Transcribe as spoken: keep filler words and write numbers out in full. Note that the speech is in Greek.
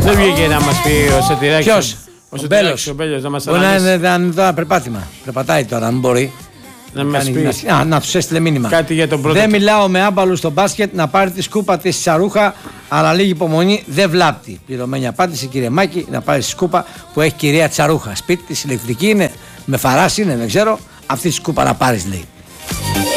Δεν βγήκε να μας πει ο Σωτηράκης. Ποιος? Ο Μπέλος. Ο Μπέλος να μας μπορεί να αναλύσει. είναι, είναι τώρα περπάτημα. Περπατάει τώρα, αν μπορεί. Να μας πει. Να, να τους έστειλε μήνυμα. Κάτι για τον πρώτο. Δεν μιλάω με άμπαλους στο μπάσκετ να πάρει τη σκούπα της Τσαρούχα, αλλά λίγη υπομονή δεν βλάπτει. Πληρωμένη απάντηση, κύριε Μάκη, να πάρει τη σκούπα που έχει κυρία Τσαρούχα. Σπίτι της ηλεκτρική είναι, με φαράση είναι, δεν ξέρω. Αυτή τη σκούπα να πάρει, λέει.